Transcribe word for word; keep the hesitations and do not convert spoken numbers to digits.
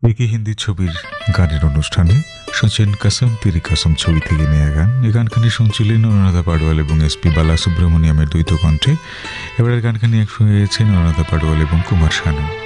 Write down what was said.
বিকি হিন্দি ছবির গানের অনুষ্ঠানে শুনছেন কসম তেরি কসম ছবি থেকে নেয়া গান। এই গানখানি শুনছিলেন অনুরাধা পাডওয়াল এবং এস পি বালা সুব্রমণিয়ামের দ্বৈত কণ্ঠে। এবারের গানখানি একসঙ্গে গেয়েছেন অনুরাধা পাডওয়াল এবং কুমার শানু।